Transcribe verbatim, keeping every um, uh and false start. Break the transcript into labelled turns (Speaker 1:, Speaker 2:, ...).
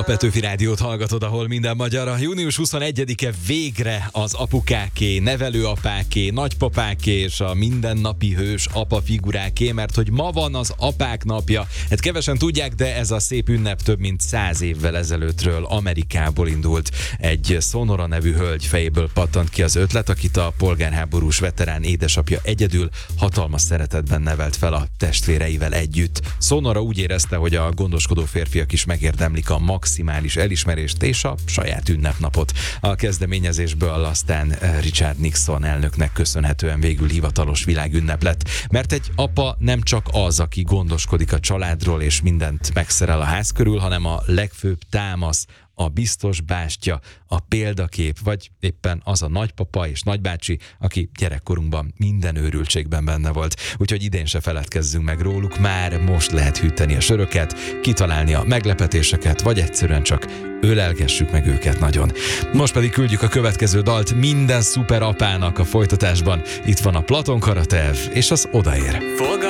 Speaker 1: A Petőfi Rádiót hallgatod, ahol minden magyar. A június huszonegyedike végre az apukáké, nevelőapáké, nagypapáké és a mindennapi hős apa figuráké, mert hogy ma van az apák napja. Hát kevesen tudják, de ez a szép ünnep több mint száz évvel ezelőttről Amerikából indult. Egy Sonora nevű hölgy fejéből pattant ki az ötlet, akit a polgárháborús veterán édesapja egyedül hatalmas szeretetben nevelt fel a testvéreivel együtt. Sonora úgy érezte, hogy a gondoskodó férfiak is megérdemlik a maximális elismerést és a saját ünnepnapot. A kezdeményezésből aztán Richard Nixon elnöknek köszönhetően végül hivatalos világünnep lett, mert egy apa nem csak az, aki gondoskodik a családról és mindent megszerel a ház körül, hanem a legfőbb támasz, a biztos bástya, a példakép, vagy éppen az a nagypapa és nagybácsi, aki gyerekkorunkban minden őrültségben benne volt. Úgyhogy idén se feledkezzünk meg róluk, már most lehet hűteni a söröket, kitalálni a meglepetéseket, vagy egyszerűen csak ölelgessük meg őket nagyon. Most pedig küldjük a következő dalt minden szuper apának a folytatásban. Itt van a Platon Karatev és az Odaér.